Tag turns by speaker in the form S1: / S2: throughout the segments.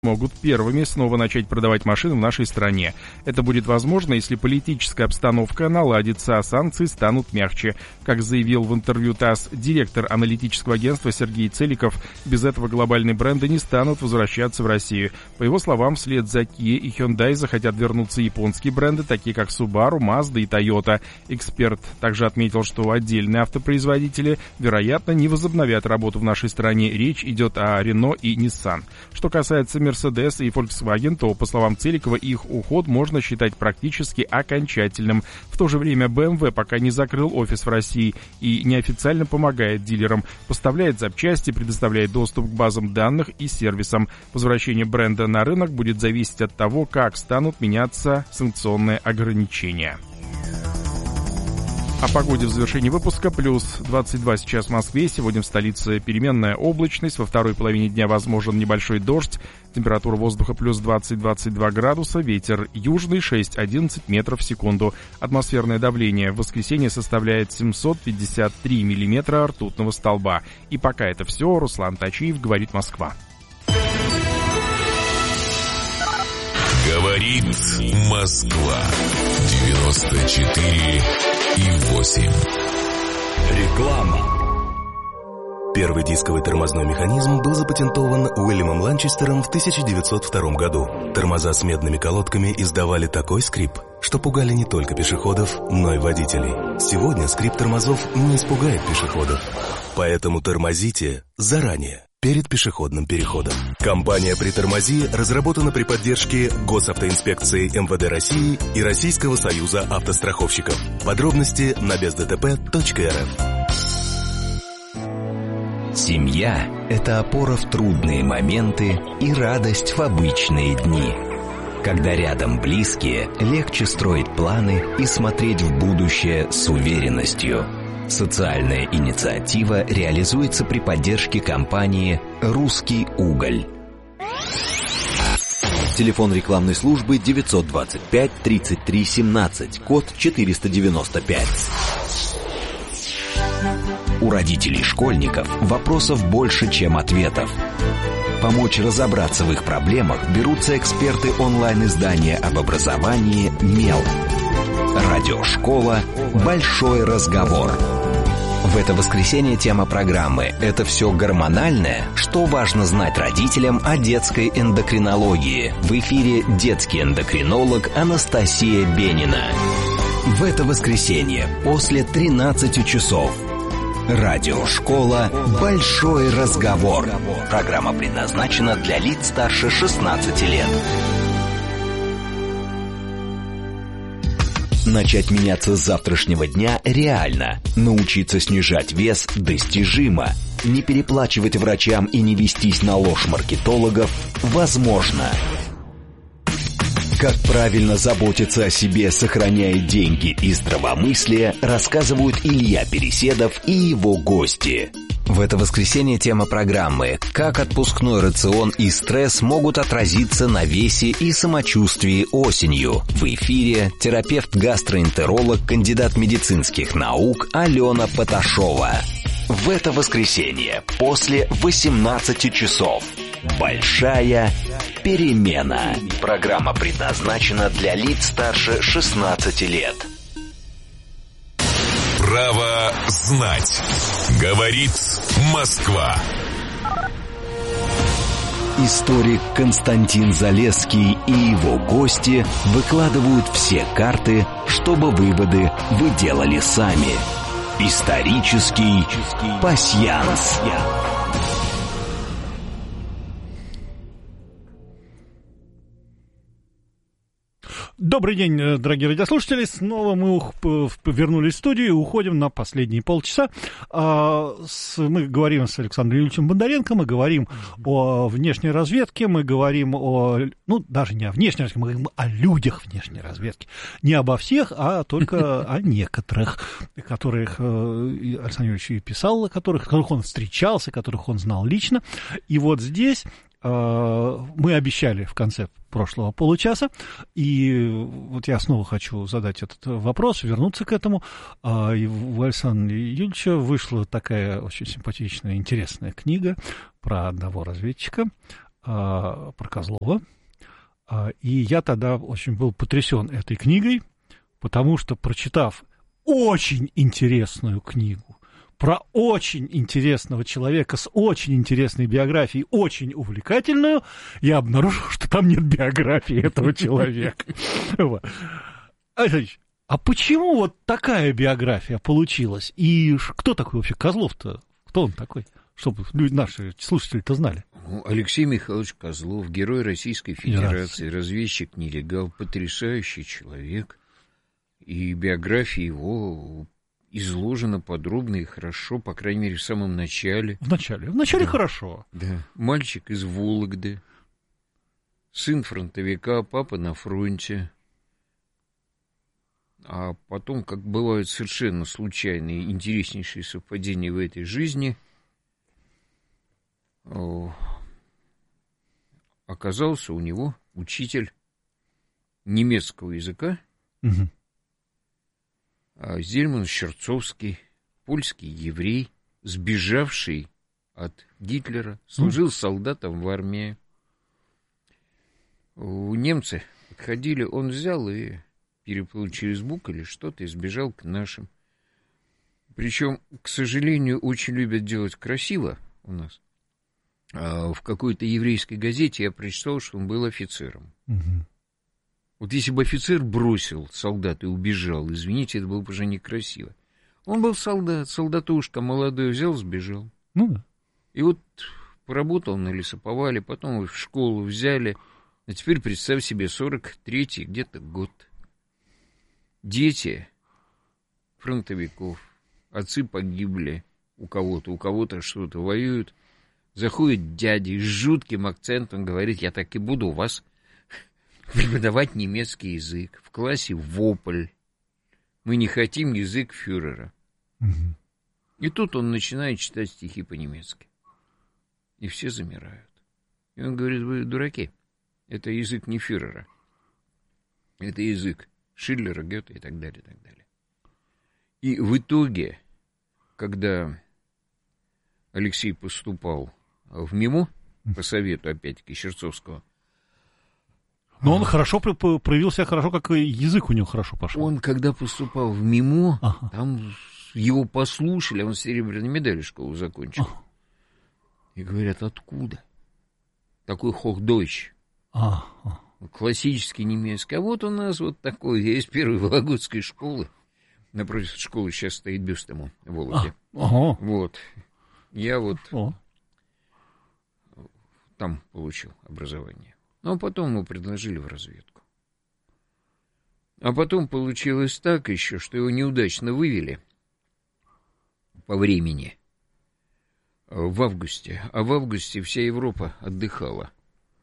S1: могут первыми снова начать продавать машины в нашей стране. Это будет возможно, если политическая обстановка наладится, а санкции станут мягче. Как заявил в интервью ТАСС директор аналитического агентства Сергей Целиков, без этого глобальные бренды не станут возвращаться в Россию. По его словам, вслед за Kia и Hyundai захотят вернуться японские бренды, такие как Subaru, Mazda и Toyota. Эксперт также отметил, что отдельные автопроизводители, вероятно, не возобновят работу в нашей стране. Речь идет о Renault и Nissan. Что касается Mercedes и Volkswagen, то, по словам Целикова, их уход можно считать практически окончательным. В то же время BMW пока не закрыл офис в России и неофициально помогает дилерам, поставляет запчасти, предоставляет доступ к базам данных и сервисам. Возвращение бренда на рынок будет зависеть от того, как станут меняться санкционные ограничения. О погоде в завершении выпуска. Плюс 22 сейчас в Москве. Сегодня в столице переменная облачность. Во второй половине дня возможен небольшой дождь. Температура воздуха плюс 20-22 градуса. Ветер южный 6-11 метров в секунду. Атмосферное давление в воскресенье составляет 753 миллиметра ртутного столба. И пока это все. Руслан Тачиев, говорит Москва.
S2: Говорит Москва. 94,8.
S3: Реклама. Первый дисковый тормозной механизм был запатентован Уильямом Ланчестером в 1902 году. Тормоза с медными колодками издавали такой скрип, что пугали не только пешеходов, но и водителей. Сегодня скрип тормозов не испугает пешеходов. Поэтому тормозите заранее, перед пешеходным переходом. Компания «Притормози» разработана при поддержке Госавтоинспекции МВД России и Российского союза автостраховщиков. Подробности на бездтп.рф.
S4: Семья – это опора в трудные моменты и радость в обычные дни. Когда рядом близкие, легче строить планы и смотреть в будущее с уверенностью. Социальная инициатива реализуется при поддержке компании «Русский уголь». Телефон рекламной службы 925 33 17, код 495. У родителей школьников вопросов больше, чем ответов. Помочь разобраться в их проблемах берутся эксперты онлайн-издания об образовании «МЕЛ». Радиошкола «Большой разговор». В это воскресенье тема программы «Это все гормональное? Что важно знать родителям о детской эндокринологии?» В эфире детский эндокринолог Анастасия Бенина. В это воскресенье после 13 часов. Радиошкола «Большой разговор». Программа предназначена для лиц старше 16 лет. Начать меняться с завтрашнего дня реально. Научиться снижать вес достижимо. Не переплачивать врачам и не вестись на ложь маркетологов возможно. Как правильно заботиться о себе, сохраняя деньги и здравомыслие, рассказывают Илья Переседов и его гости. В это воскресенье тема программы «Как отпускной рацион и стресс могут отразиться на весе и самочувствии осенью». В эфире терапевт-гастроэнтеролог, кандидат медицинских наук Алена Поташова. В это воскресенье после 18 часов. Большая перемена. Программа предназначена для лиц старше 16 лет.
S2: Право знать. Говорит Москва.
S4: Историк Константин Залесский и его гости выкладывают все карты, чтобы выводы вы делали сами. Исторический пасьянс.
S5: Добрый день, дорогие радиослушатели. Снова мы вернулись в студию и уходим на последние полчаса. Мы говорим с Александром Юрьевичем Бондаренко, мы говорим о внешней разведке, мы говорим даже не о внешней разведке, мы говорим о людях внешней разведки. Не обо всех, а только о некоторых, которых Александр Юрьевич писал, которых он встречался, которых он знал лично. И вот здесь мы обещали в конце прошлого получаса, и вот я снова хочу задать этот вопрос, вернуться к этому. У Александра Юрьевича вышла такая очень симпатичная, интересная книга про одного разведчика, про Козлова. И я тогда очень был потрясен этой книгой, потому что, прочитав очень интересную книгу про очень интересного человека с очень интересной биографией, очень увлекательную, я обнаружил, что там нет биографии этого человека. А почему вот такая биография получилась? И кто такой вообще Козлов-то? Кто он такой? Чтобы наши слушатели-то знали.
S6: Алексей Михайлович Козлов, герой Российской Федерации, разведчик, нелегал, потрясающий человек. И биография его изложена подробно и хорошо, по крайней мере, в самом начале. В начале да.
S5: Хорошо.
S6: Да. Мальчик из Вологды, сын фронтовика, папа на фронте. А потом, как бывают совершенно случайные, интереснейшие совпадения в этой жизни, оказался у него учитель немецкого языка, Зельман Щерцовский, польский еврей, сбежавший от Гитлера, служил солдатом в армии. Немцы подходили, он взял и переплыл через Буг или что-то и сбежал к нашим. Причем, к сожалению, очень любят делать красиво у нас. В какой-то еврейской газете я прочитал, что он был офицером. Вот если бы офицер бросил солдата и убежал, извините, это было бы уже некрасиво. Он был солдат, солдатушка молодой, взял, сбежал.
S5: Ну да.
S6: И вот поработал на лесоповале, потом его в школу взяли. А теперь представь себе, 43-й где-то год. Дети фронтовиков, отцы погибли у кого-то что-то воюют. Заходит дядя с жутким акцентом, говорит, я так и буду у вас преподавать немецкий язык. В классе вопль. Мы не хотим язык фюрера. И тут он начинает читать стихи по-немецки. И все замирают. И он говорит, вы дураки. Это язык не фюрера. Это язык Шиллера, Гёте и так далее, и так далее. И в итоге, когда Алексей поступал в МИМО, по совету, опять-таки, Щерцовского.
S5: Но он хорошо проявил себя хорошо, как и язык у него хорошо пошел.
S6: Он, когда поступал в МИМО, там его послушали, он с серебряной медалью школу закончил. И говорят, откуда? Такой Хохдойч. Классический немецкий. А вот у нас вот такой, я из первой Вологодской школы. Напротив школы сейчас стоит бюст ему в Вологде. Вот. Я вот там получил образование. Ну, а потом ему предложили в разведку. А потом получилось так еще, что его неудачно вывели по времени в августе. А в августе вся Европа отдыхала.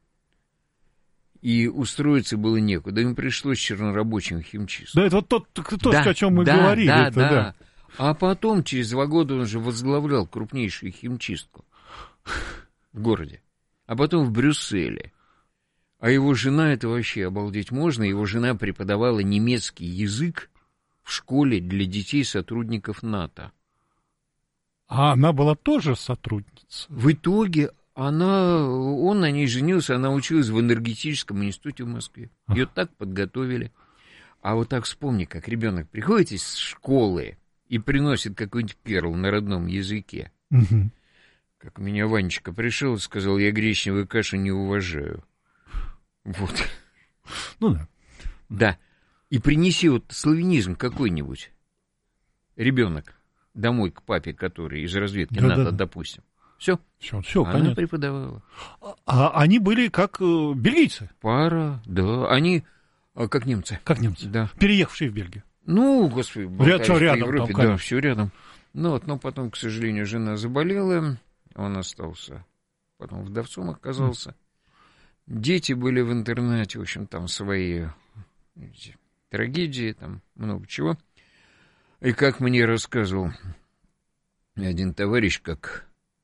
S6: И устроиться было некуда. Им пришлось чернорабочим химчистку.
S5: Да, это вот то, о чем мы говорили.
S6: Да. А потом, через 2 года, он же возглавлял крупнейшую химчистку в городе. А потом в Брюсселе. А его жена, это вообще обалдеть можно, его жена преподавала немецкий язык в школе для детей сотрудников НАТО.
S5: А она была тоже сотрудницей?
S6: В итоге он на ней женился, она училась в энергетическом институте в Москве. Ее так подготовили. А вот так вспомни, как ребенок приходит из школы и приносит какой-нибудь перл на родном языке. Как у меня Ванечка пришел и сказал, я гречневую кашу не уважаю. Вот.
S5: Ну да.
S6: Да. И принеси вот славянизм какой-нибудь. Ребенок домой к папе, который из разведки НАТО, допустим. Все, она понятно. Преподавала.
S5: А они были как бельгийцы?
S6: Пара, да. Они как немцы.
S5: Как немцы,
S6: да.
S5: Переехавшие в Бельгию.
S6: Ну, господи,
S5: рядом,
S6: Европе,
S5: там,
S6: да, все рядом. Ну, вот, но потом, к сожалению, жена заболела, он остался, потом вдовцом оказался. Дети были в интернате, в общем, там свои трагедии, там много чего. И как мне рассказывал один товарищ, как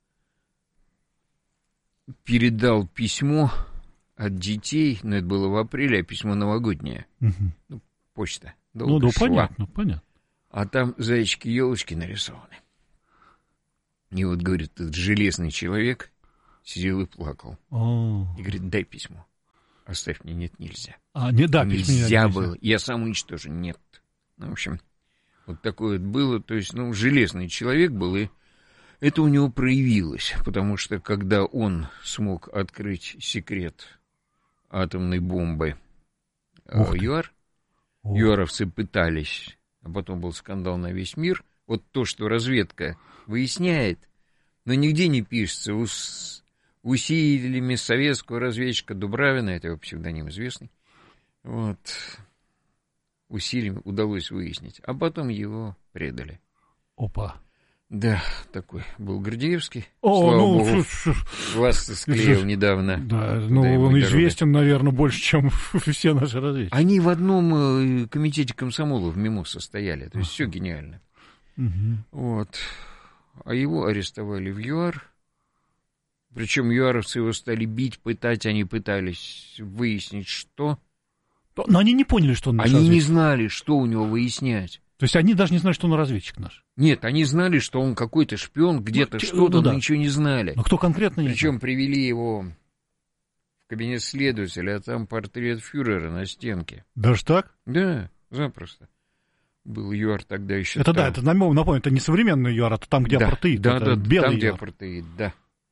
S6: передал письмо от детей, но это было в апреле, а письмо новогоднее. Ну, почта долго шла.
S5: Понятно.
S6: А там зайчики-елочки нарисованы. И вот, говорит, этот железный человек сидел и плакал.
S5: О.
S6: И говорит, дай письмо. Оставь мне, нет, нельзя.
S5: Нельзя
S6: было. Я сам уничтожен, нет. Ну, в общем, вот такое вот было. То есть, железный человек был, и это у него проявилось. Потому что, когда он смог открыть секрет атомной бомбы ЮАР, юаровцы пытались, а потом был скандал на весь мир. Вот то, что разведка выясняет, но нигде не пишется усилиями советского разведчика Дубравина, это его псевдоним известный, вот, усилиями удалось выяснить, а потом его предали.
S5: Опа.
S6: Да, такой был Гордеевский. Слава богу, вас склеил недавно.
S5: Да, он известен, наверное, больше, чем все наши разведчики.
S6: Они в одном комитете комсомола в МИМО состояли, то есть все гениально. Вот. А его арестовали в ЮАР. Причем юаровцы его стали бить, пытать, они пытались выяснить, что.
S5: Но они не поняли, что он наш
S6: разведчик. Они не знали, что у него выяснять.
S5: То есть они даже не знали, что он разведчик наш?
S6: Нет, они знали, что он какой-то шпион, где-то что-то, но ничего не знали.
S5: Но кто конкретно не знал?
S6: Причем привели его в кабинет следователя, а там портрет фюрера на стенке.
S5: Даже так?
S6: Да, запросто. Был ЮАР тогда еще.
S5: Это там. Да, это напомню, это не современный ЮАР, это там, где апартеид.
S6: Да,
S5: белый
S6: там,
S5: ЮАР.
S6: Где апартеид, да.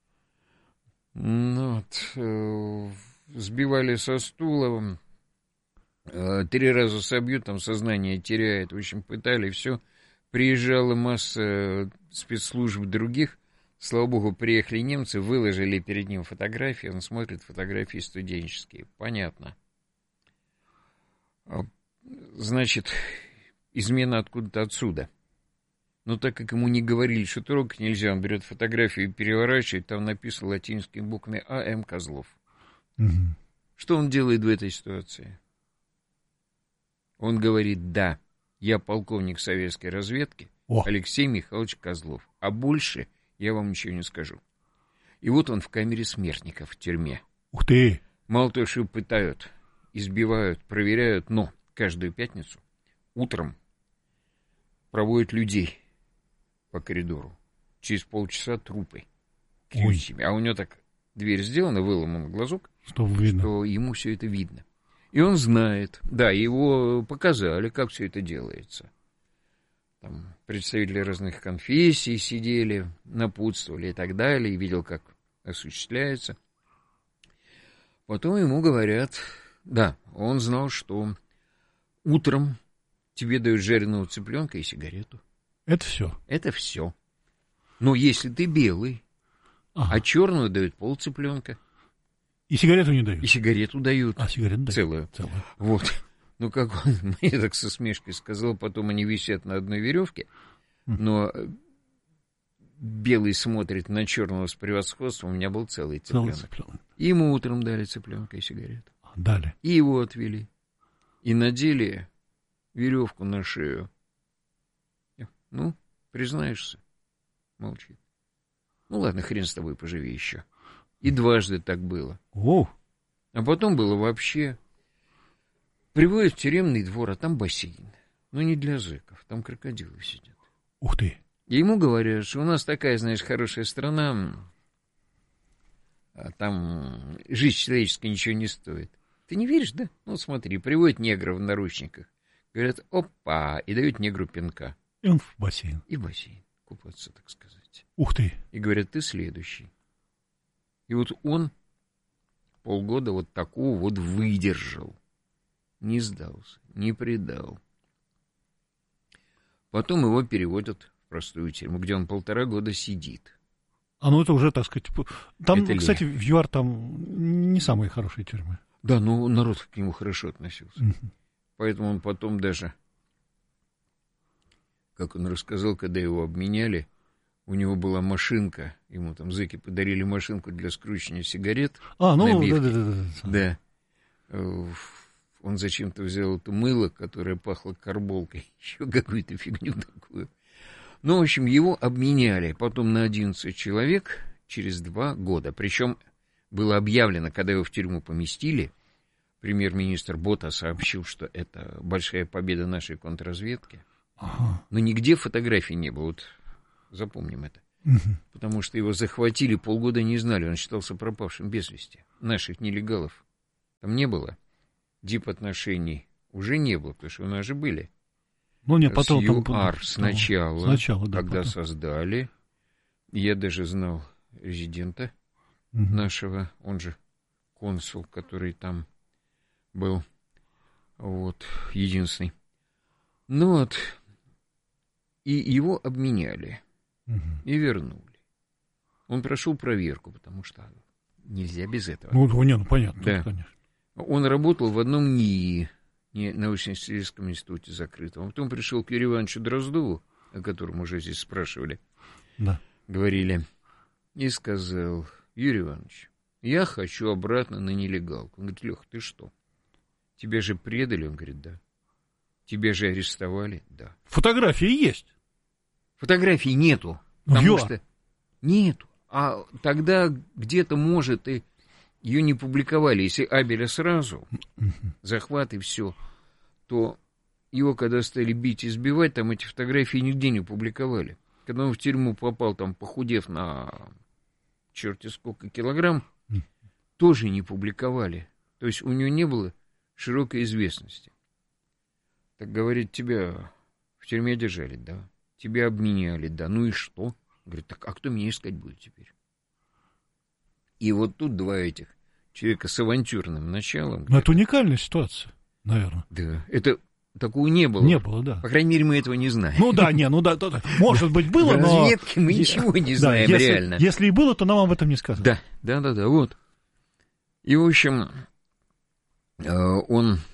S6: Сбивали со стула, 3 раза собьют, там сознание теряет, в общем, пытали, все. Приезжала масса спецслужб других, слава богу, приехали немцы, выложили перед ним фотографии, он смотрит фотографии студенческие, понятно. Значит, измена откуда-то отсюда. Но так как ему не говорили, что трогать нельзя, он берет фотографию и переворачивает, там написано латинскими буквами А.М. Козлов. Что он делает в этой ситуации? Он говорит, да, я полковник советской разведки, Алексей Михайлович Козлов, а больше я вам ничего не скажу. И вот он в камере смертников в тюрьме.
S5: Ух ты!
S6: Мало того, что его пытают, избивают, проверяют, но каждую пятницу утром проводят людей по коридору. Через полчаса трупы. А у него так дверь сделана, выломан глазок, что ему все это видно. И он знает. Да, его показали, как все это делается. Там представители разных конфессий сидели, напутствовали и так далее, и видел, как осуществляется. Потом ему говорят, да, он знал, что утром тебе дают жареного цыпленка и сигарету.
S5: Это все?
S6: Это все. Но если ты белый, а черную дают полцыпленка.
S5: И сигарету не дают?
S6: И сигарету дают.
S5: А сигарету дают?
S6: Целую. Вот. Ну, как он мне так со смешкой сказал, потом они висят на одной веревке, но белый смотрит на черного с превосходством, у меня был целый цыпленок. И ему утром дали цыпленка и сигарету.
S5: Дали.
S6: И его отвели. И надели веревку на шею. Ну, признаешься. Молчит. Ну, ладно, хрен с тобой, поживи еще. И дважды так было. А потом было вообще. Приводят в тюремный двор, а там бассейн. Но не для зэков, там крокодилы сидят.
S5: Ух ты.
S6: И ему говорят, что у нас такая, знаешь, хорошая страна, а там жизнь человеческая ничего не стоит. Ты не веришь, да? Ну, смотри, приводят негра в наручниках. Говорят, опа, и дают негру пинка.
S5: И он в бассейн.
S6: И в бассейн купаться, так сказать.
S5: Ух ты.
S6: И говорят, ты следующий. И вот он полгода вот такого вот выдержал. Не сдался, не предал. Потом его переводят в простую тюрьму, где он 1,5 года сидит.
S5: Ну это уже, так сказать... Там,
S6: это
S5: кстати, в ЮАР там не самые хорошие тюрьмы.
S6: Да, но народ к нему хорошо относился. Поэтому он потом даже, как он рассказал, когда его обменяли, у него была машинка, ему там зэки подарили машинку для скручивания сигарет. Да. Он зачем-то взял это мыло, которое пахло карболкой, еще какую-то фигню такую. Ну, в общем, его обменяли потом на 11 человек через 2 года. Причем было объявлено, когда его в тюрьму поместили, премьер-министр Бота сообщил, что это большая победа нашей контрразведки. Но нигде фотографий не было. Вот запомним это. потому что его захватили, полгода не знали, он считался пропавшим без вести. Наших нелегалов там не было. Дипотношений уже не было, потому что у нас же были.
S5: Ну, нет, потом...
S6: С ЮАР сначала, да, когда
S5: потом
S6: создали. Я даже знал резидента нашего, он же консул, который там был, вот, единственный. Ну вот, и его обменяли и вернули. Он прошел проверку, потому что нельзя без этого.
S5: Ну, понятно,
S6: да.
S5: Конечно.
S6: Он работал в одном НИИ, научно-исследовательском институте закрытом. Потом пришел к Юрию Ивановичу Дроздову, о котором уже здесь спрашивали,
S5: да.
S6: Говорили, и сказал: Юрий Иванович, я хочу обратно на нелегалку. Он говорит: Леха, ты что? Тебя же предали? Он говорит: да. Тебя же арестовали? Да.
S5: Фотографии есть?
S6: Фотографий нету. Потому что нету. А тогда где-то, может, и ее не публиковали. Если Абеля сразу, захват и все, то его, когда стали бить и избивать, там эти фотографии нигде не публиковали. Когда он в тюрьму попал, там, похудев на черти сколько килограмм, тоже не публиковали. То есть у него не было широкой известности. Так, говорит, тебя в тюрьме держали, да. Тебя обменяли, да. Ну и что? Говорит, так, а кто меня искать будет теперь? И вот тут два этих человека с авантюрным началом.
S5: Но это уникальная ситуация, наверное.
S6: Да, это такого не было.
S5: Не было, да.
S6: По крайней мере, мы этого не знаем.
S5: Ну да, может быть, было, но...
S6: В разведке мы ничего не знаем, реально.
S5: Если и было, то нам об этом не сказали.
S6: Да, вот. И, в общем, он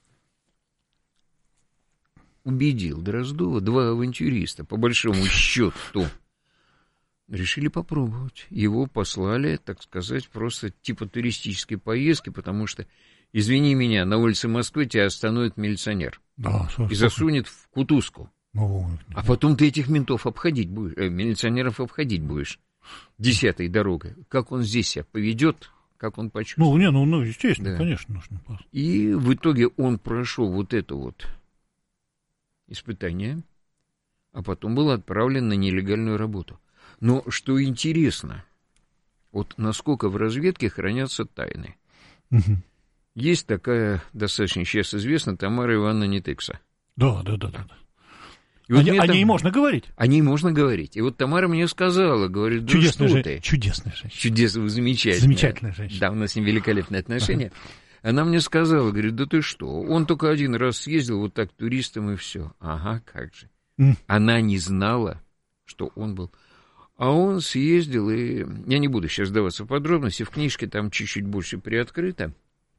S6: убедил Дроздова, два авантюриста, по большому счету, решили попробовать. Его послали, так сказать, просто типа туристической поездки, потому что, извини меня, на улице Москвы тебя остановит милиционер.
S5: Да,
S6: и засунет в кутузку. А потом ты этих ментов обходить будешь, милиционеров обходить будешь 10-й дорогой. Как он здесь себя поведет, как он почувствует.
S5: Ну, естественно, да. Конечно, нужно.
S6: И в итоге он прошел вот это вот испытание, а потом был отправлен на нелегальную работу. Но что интересно, вот насколько в разведке хранятся тайны. Есть такая, достаточно сейчас известная, Тамара Ивановна Нетекса.
S5: Да.
S6: И вот
S5: о ней можно говорить?
S6: О ней можно говорить. И вот Тамара мне сказала, говорит, да
S5: чудесная
S6: что ты?
S5: Чудесная женщина.
S6: Чудесная, замечательная.
S5: Замечательная женщина.
S6: Да, у нас с ним великолепные отношения. Она мне сказала, говорит, да ты что? Он только один раз съездил вот так туристом и все. Ага, как же. Она не знала, что он был. А он съездил, и я не буду сейчас сдаваться в подробности, в книжке там чуть-чуть больше приоткрыто.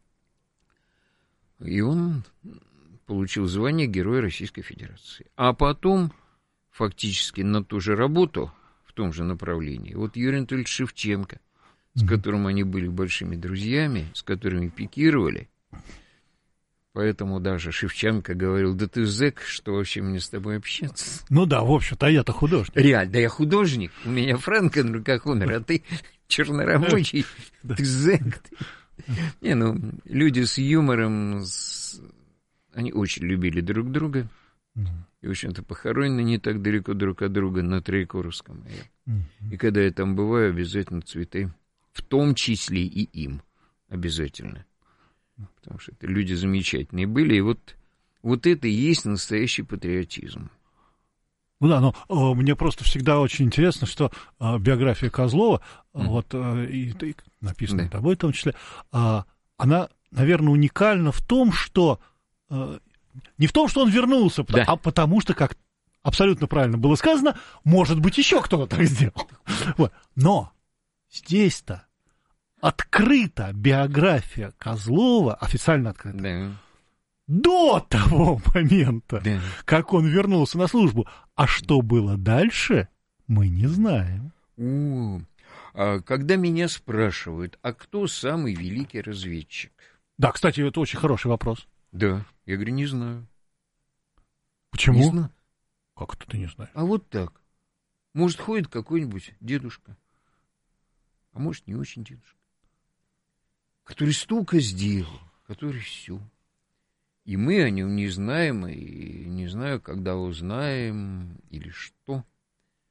S6: И он получил звание Героя Российской Федерации. А потом, фактически, на ту же работу, в том же направлении, вот Юрий Анатольевич Шевченко, с которым они были большими друзьями, с которыми пикировали, поэтому даже Шевченко говорил, да ты зэк, что вообще мне с тобой общаться?
S5: Ну да, в общем-то, я-то художник.
S6: Реально, да я художник, у меня Франко на руках умер, а ты чернорабочий, ты зэк. Не, ну, люди с юмором, они очень любили друг друга. И, в общем-то, похоронены не так далеко друг от друга на Троекуровском. И когда я там бываю, обязательно цветы, в том числе и им, обязательно. Потому что это люди замечательные были. И вот это и есть настоящий патриотизм.
S5: Ну да, но мне просто всегда очень интересно, что биография Козлова, вот и написанная тобой в том числе, она, наверное, уникальна в том, что не в том, что он вернулся, а потому что, как абсолютно правильно было сказано, может быть, еще кто-то так сделал. Вот. Но здесь-то открыта биография Козлова, официально открыта.
S6: Да.
S5: До того момента, как он вернулся на службу. А что было дальше, мы не знаем.
S6: Когда меня спрашивают, а кто самый великий разведчик?
S5: Да, кстати, это очень хороший вопрос.
S6: Да, я говорю, не знаю.
S5: Почему?
S6: Не знаю.
S5: Как это ты не знаешь?
S6: А вот так. Может, ходит какой-нибудь дедушка, а может, не очень дедушка, который столько сделал, который все. И мы о нем не знаем, и не знаю, когда узнаем, или что.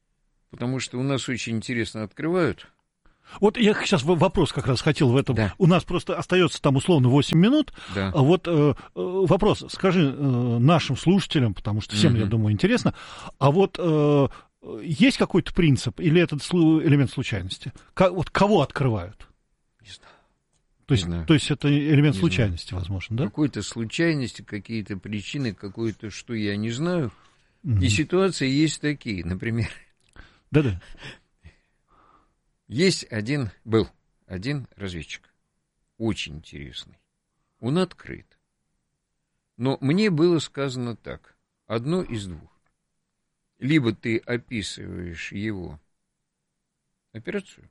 S6: Потому что у нас очень интересно открывают.
S5: Вот я сейчас вопрос как раз хотел в этом.
S6: Да.
S5: У нас просто остается там условно 8 минут.
S6: Да.
S5: Вот вопрос, скажи нашим слушателям, потому что всем, я думаю, интересно, а вот есть какой-то принцип или этот элемент случайности? Вот кого открывают?
S6: Не знаю.
S5: То есть это элемент
S6: Не
S5: случайности, возможно, да?
S6: Какой-то случайности, какие-то причины, какое-то, что я не знаю. И ситуации есть такие, например.
S5: Да-да.
S6: Был один разведчик, очень интересный. Он открыт. Но мне было сказано так, одно из двух. Либо ты описываешь его операцию,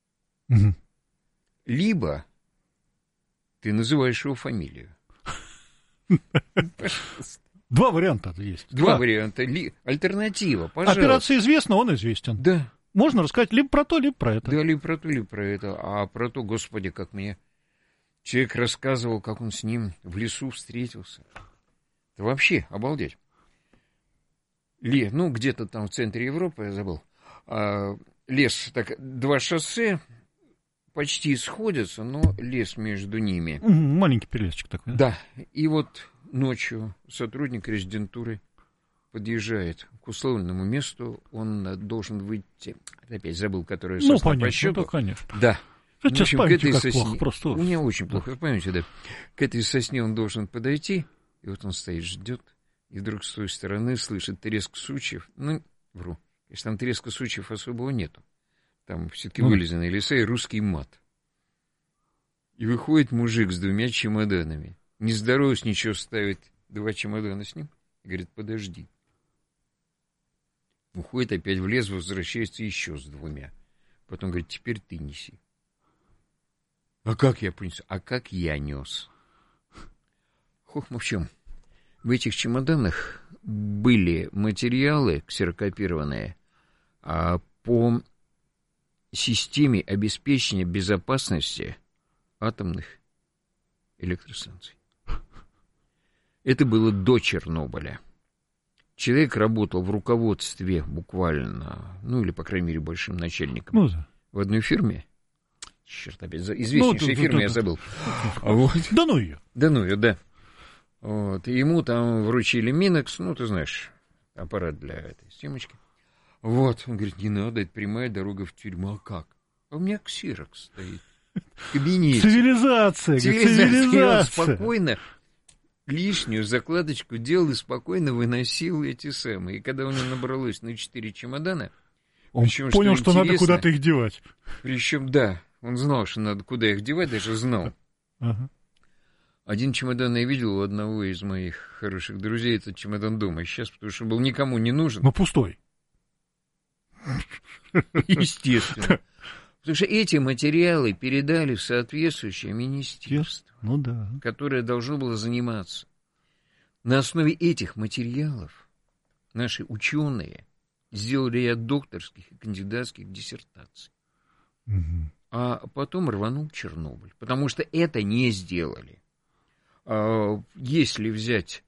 S6: либо ты называешь его фамилию. Пожалуйста.
S5: Два варианта есть.
S6: Два варианта. Альтернатива, пожалуйста.
S5: Операция известна, он известен.
S6: Да.
S5: Можно рассказать либо про то, либо про это.
S6: Да, либо про то, либо про это. А про то, господи, как мне человек рассказывал, как он с ним в лесу встретился. Это вообще обалдеть. Где-то там в центре Европы, я забыл. Лес, так, два шоссе почти сходятся, но лес между ними.
S5: Маленький перелесочек такой.
S6: Да, и вот ночью сотрудник резидентуры подъезжает к условленному месту, он должен выйти, опять забыл, которое, собственно,
S5: понятно,
S6: по счету.
S5: Ну, конечно.
S6: Да.
S5: Это
S6: В общем,
S5: с памятью
S6: к этой
S5: как
S6: сосне...
S5: плохо, просто.
S6: У меня очень плохо с памятью, да. К этой сосне он должен подойти, и вот он стоит, ждет, и вдруг с той стороны слышит треск сучьев. Вру. Конечно, там треска сучьев особого нету. Там все-таки вылизанные леса и русский мат. И выходит мужик с 2 чемоданами. Не здороваясь, ничего, ставит 2 чемодана с ним. И говорит, подожди. Уходит опять в лес, возвращается еще с 2. Потом говорит, теперь ты неси. А как я принес? А как я нес? В общем, в этих чемоданах были материалы ксерокопированные по системе обеспечения безопасности атомных электростанций. Это было до Чернобыля. Человек работал в руководстве буквально, или, по крайней мере, большим начальником в одной фирме. Черт, опять, известнейшей фирме я забыл.
S5: Да ну ее.
S6: Да. Вот. И ему там вручили Минекс, ты знаешь, аппарат для этой съемочки. Вот, он говорит, не надо, это прямая дорога в тюрьму. А как? А у меня ксерокс стоит в кабинете.
S5: Цивилизация.
S6: Он спокойно лишнюю закладочку делал и спокойно выносил эти самые. И когда у него набралось на 4 чемодана...
S5: Он понял, что надо куда-то их девать.
S6: Причем, да, он знал, что надо куда их девать, даже знал.
S5: Ага.
S6: Один чемодан я видел у одного из моих хороших друзей, этот чемодан дома сейчас, потому что он был никому не нужен.
S5: Но пустой.
S6: Естественно. Потому что эти материалы передали в соответствующее министерство, которое должно было заниматься. На основе этих материалов наши ученые сделали ряд докторских и кандидатских диссертаций. А потом рванул Чернобыль, потому что это не сделали. Если взять,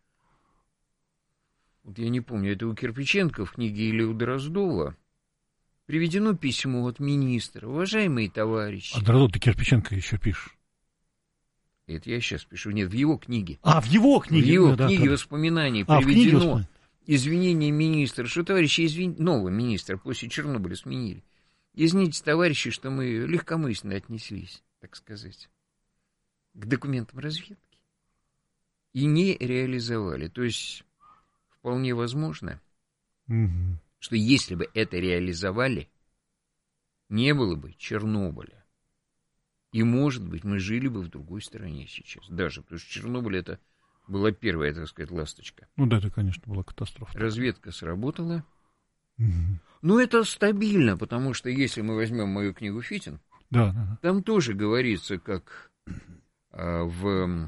S6: я не помню, это у Кирпиченко в книге или у Дроздова, приведено письмо от министра. Уважаемые товарищи.
S5: А Дроздов ты Кирпиченко еще пишешь?
S6: Это я сейчас пишу. Нет, в его книге.
S5: В его книге.
S6: В его книге воспоминаний приведено извинение министра, что товарищи, новый министр после Чернобыля сменили. Извините, товарищи, что мы легкомысленно отнеслись, так сказать, к документам разведки. И не реализовали. То есть, вполне возможно, что если бы это реализовали, не было бы Чернобыля. И, может быть, мы жили бы в другой стране сейчас. Даже, потому что Чернобыль это была первая, так сказать, ласточка.
S5: Да, это, конечно, была катастрофа.
S6: Разведка сработала. Но это стабильно, потому что если мы возьмем мою книгу «Фитин», там тоже говорится, как в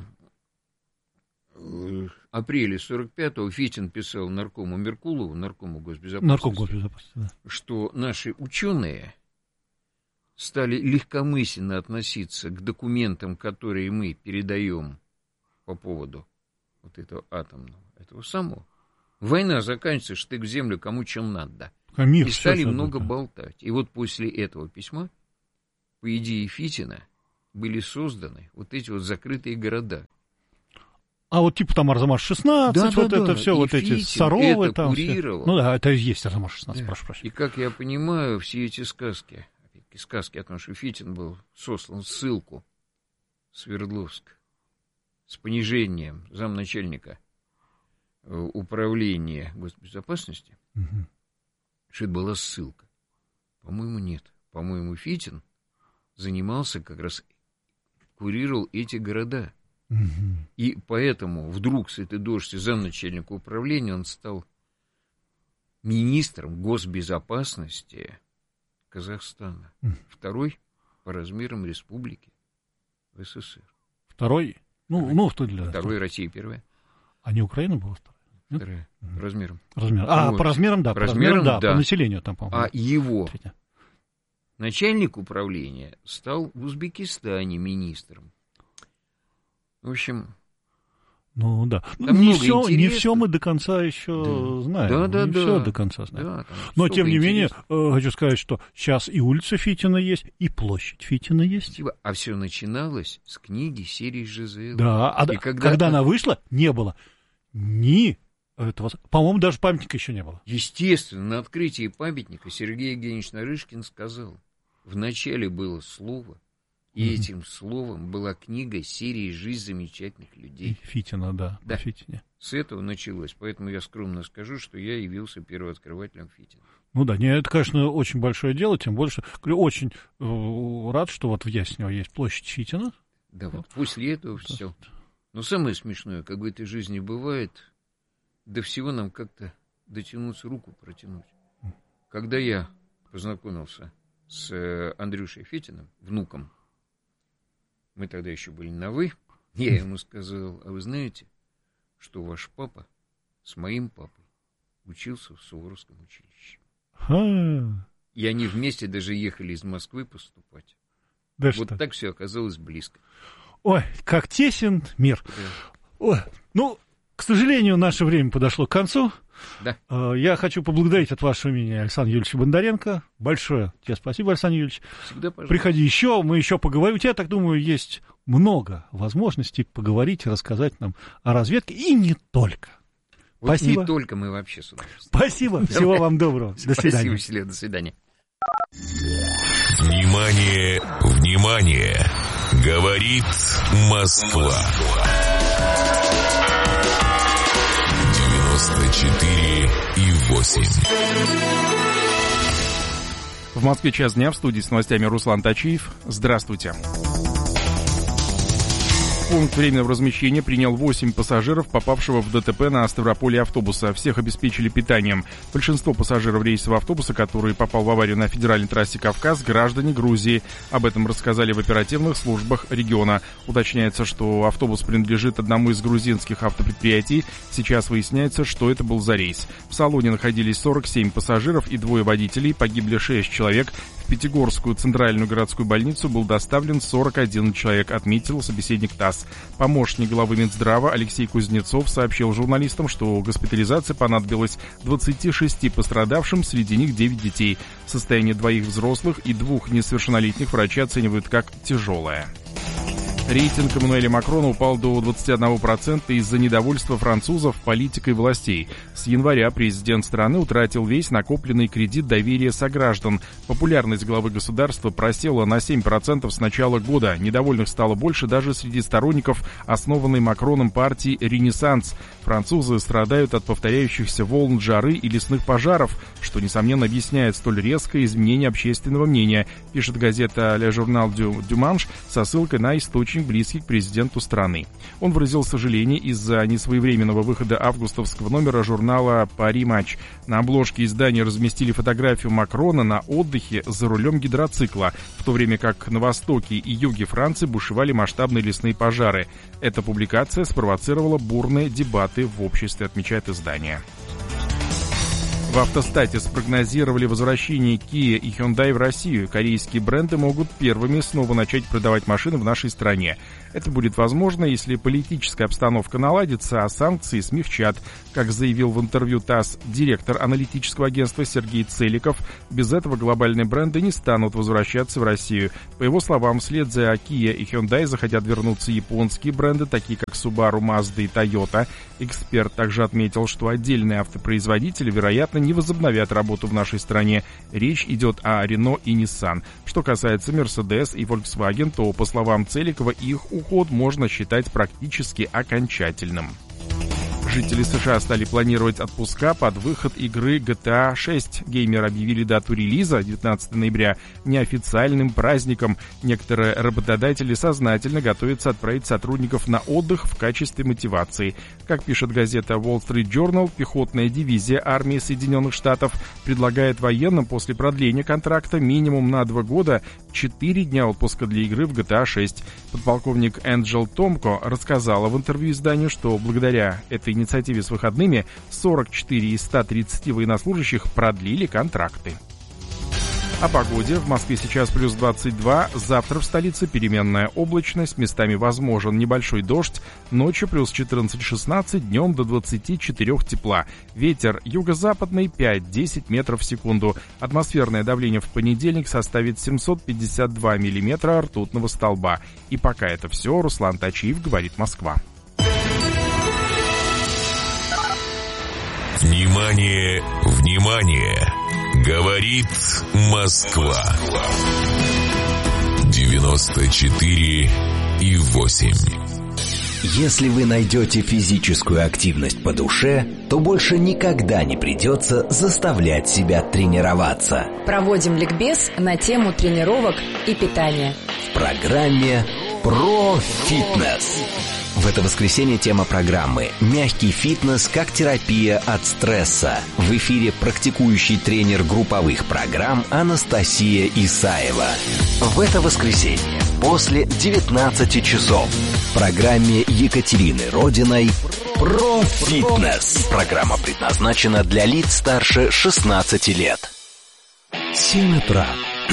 S6: апреле 45-го Фитин писал наркому Меркулову, наркому госбезопасности, что наши ученые стали легкомысленно относиться к документам, которые мы передаем по поводу вот этого атомного, этого самого. Война заканчивается, штык в землю, кому чем надо.
S5: Мир,
S6: и стали
S5: все,
S6: много болтать. И вот после этого письма, по идее Фитина, были созданы вот эти вот закрытые города.
S5: А вот типа там Арзамас-16, это все,
S6: и
S5: вот
S6: Фитин
S5: эти Саровы
S6: это
S5: там.
S6: курировал.
S5: Ну да, это и есть Арзамас-16,
S6: Да.
S5: прошу прощения.
S6: И как я понимаю, все эти сказки о том, что Фитин был сослан в ссылку в Свердловск с понижением замначальника управления госбезопасности, что это была ссылка. По-моему, нет. По-моему, Фитин занимался как раз, курировал эти города. И поэтому вдруг с этой должности замначальника управления он стал министром госбезопасности Казахстана. Второй по размерам республики в СССР.
S5: Второй?
S6: Второй Россия первая.
S5: А не Украина была вторая?
S6: Вторая. Размером.
S5: Вот. По размерам, да.
S6: По размерам, да.
S5: По населению там, по-моему.
S6: А его начальник управления стал в Узбекистане министром. В общем...
S5: Ну да.
S6: Не
S5: все мы до конца еще знаем.
S6: Да.
S5: Все до конца знаем.
S6: Да,
S5: но тем не менее, хочу сказать, что сейчас и улица Фитина есть, и площадь Фитина есть.
S6: А все начиналось с книги серии ЖЗЛ.
S5: Да, когда она вышла, не было ни этого. По-моему, даже памятника еще не было.
S6: Естественно, на открытии памятника Сергей Евгеньевич Нарышкин сказал: вначале было слово, и этим словом была книга серии «Жизнь замечательных людей».
S5: Фитина, да.
S6: Да.
S5: Фитине.
S6: С этого началось. Поэтому я скромно скажу, что я явился первооткрывателем Фитина.
S5: Ну да, это, конечно, очень большое дело, тем больше, очень рад, что вот в Яснево есть площадь Фитина.
S6: Да, вот после этого все. Но самое смешное, как в этой жизни бывает, до всего нам как-то дотянуться, руку протянуть. Когда я познакомился с Андрюшей Фитиным, внуком, мы тогда еще были на «вы», я ему сказал: а вы знаете, что ваш папа с моим папой учился в Суворовском училище? И они вместе даже ехали из Москвы поступать.
S5: Да
S6: вот
S5: что?
S6: Так все оказалось близко.
S5: Ой, как тесен мир.
S6: Да.
S5: Ой, к сожалению, наше время подошло к концу.
S6: Да.
S5: Я хочу поблагодарить от вашего имени Александра Юрьевича Бондаренко. Большое тебе спасибо, Александр Юрьевич.
S6: Всегда, пожалуйста. Приходи
S5: еще, мы еще поговорим. У тебя, так думаю, есть много возможностей поговорить и рассказать нам о разведке, и не только.
S6: Вот
S5: спасибо.
S6: Не только мы вообще с удовольствием.
S5: Спасибо, всего вам доброго. До свидания.
S6: Спасибо, до свидания.
S2: Внимание, внимание! Говорит Москва. 94,8.
S1: В Москве час дня, в студии с новостями Руслан Тачиев. Здравствуйте. Пункт временного размещения принял 8 пассажиров, попавшего в ДТП на Ставрополе автобуса. Всех обеспечили питанием. Большинство пассажиров рейсового автобуса, который попал в аварию на федеральной трассе Кавказ, граждане Грузии. Об этом рассказали в оперативных службах региона. Уточняется, что автобус принадлежит одному из грузинских автопредприятий. Сейчас выясняется, что это был за рейс. В салоне находились 47 пассажиров и 2 водителей. Погибли 6 человек. В Пятигорскую центральную городскую больницу был доставлен 41 человек, отметил собеседник ТАСС. Помощник главы Минздрава Алексей Кузнецов сообщил журналистам, что госпитализация понадобилась 26 пострадавшим, среди них 9 детей. Состояние 2 взрослых и 2 несовершеннолетних врачи оценивают как тяжелое. Рейтинг Эммануэля Макрона упал до 21% из-за недовольства французов политикой властей. С января президент страны утратил весь накопленный кредит доверия сограждан. Популярность главы государства просела на 7% с начала года. Недовольных стало больше даже среди сторонников основанной Макроном партии «Ренессанс». Французы страдают от повторяющихся волн жары и лесных пожаров, что, несомненно, объясняет столь резкое изменение общественного мнения, пишет газета «Le Journal du Dimanche» со ссылкой на источник, близкий к президенту страны. Он выразил сожаление из-за несвоевременного выхода августовского номера журнала «Пари Матч». На обложке издания разместили фотографию Макрона на отдыхе за рулем гидроцикла, в то время как на востоке и юге Франции бушевали масштабные лесные пожары. Эта публикация спровоцировала бурные дебаты в обществе, отмечает издание. В «Автостате» спрогнозировали возвращение Kia и Hyundai в Россию. Корейские бренды могут первыми снова начать продавать машины в нашей стране. Это будет возможно, если политическая обстановка наладится, а санкции смягчат. Как заявил в интервью ТАСС директор аналитического агентства Сергей Целиков, без этого глобальные бренды не станут возвращаться в Россию. По его словам, вслед за Kia и Hyundai захотят вернуться японские бренды, такие как Subaru, Mazda и Toyota. Эксперт также отметил, что отдельные автопроизводители, вероятно, не возобновят работу в нашей стране. Речь идет о Renault и Nissan. Что касается Mercedes и Volkswagen, то, по словам Целикова, их уход можно считать практически окончательным. Жители США стали планировать отпуска под выход игры GTA 6. Геймеры объявили дату релиза 19 ноября неофициальным праздником. Некоторые работодатели сознательно готовятся отправить сотрудников на отдых в качестве мотивации. Как пишет газета Wall Street Journal, пехотная дивизия армии Соединенных Штатов предлагает военным после продления контракта минимум на 2 года 4 дня отпуска для игры в GTA 6. Подполковник Энджел Томко рассказала в интервью изданию, что благодаря этой инициативе с выходными 44 из 130 военнослужащих продлили контракты. О погоде. В Москве сейчас плюс 22, завтра в столице переменная облачность, местами возможен небольшой дождь, ночью плюс 14-16, днем до 24 тепла. Ветер юго-западный 5-10 метров в секунду. Атмосферное давление в понедельник составит 752 миллиметра ртутного столба. И пока это все, Руслан Тачиев, говорит Москва.
S2: Внимание, внимание! Говорит Москва. 94,8.
S4: Если вы найдете физическую активность по душе, то больше никогда не придется заставлять себя тренироваться.
S7: Проводим ликбез на тему тренировок и питания.
S4: В программе «Про фитнес». В это воскресенье тема программы «Мягкий фитнес как терапия от стресса». В эфире практикующий тренер групповых программ Анастасия Исаева. В это воскресенье после 19 часов в программе Екатерины Родиной «Про фитнес». Программа предназначена для лиц старше 16 лет. 7 утра.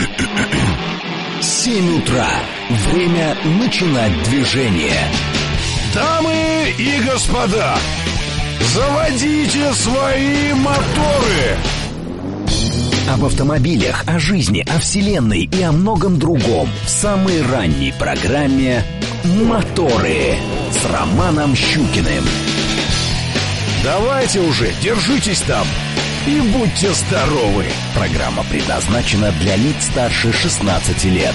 S4: 7 утра. Время начинать движение.
S8: Дамы и господа, заводите свои моторы!
S4: Об автомобилях, о жизни, о вселенной и о многом другом в самой ранней программе «Моторы» с Романом Щукиным.
S8: Давайте уже, держитесь там и будьте здоровы!
S4: Программа предназначена для лиц старше 16 лет.